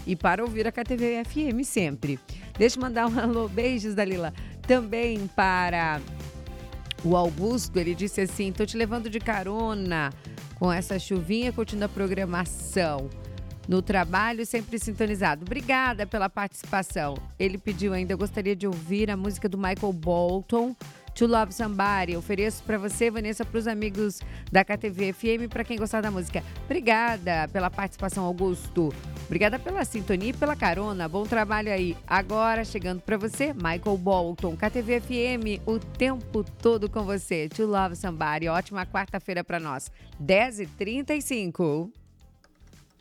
e para ouvir a KTV FM sempre. Deixa eu mandar um alô, beijos, Dalila, também para o Augusto. Ele disse assim: tô te levando de carona com essa chuvinha, curtindo a programação. No trabalho, sempre sintonizado. Obrigada pela participação. Ele pediu ainda, eu gostaria de ouvir a música do Michael Bolton, To Love Somebody. Eu ofereço para você, Vanessa, para os amigos da KTV FM, para quem gostar da música. Obrigada pela participação, Augusto. Obrigada pela sintonia e pela carona. Bom trabalho aí. Agora, chegando para você, Michael Bolton, KTV FM, o tempo todo com você. To Love Somebody. Ótima quarta-feira para nós. 10h35.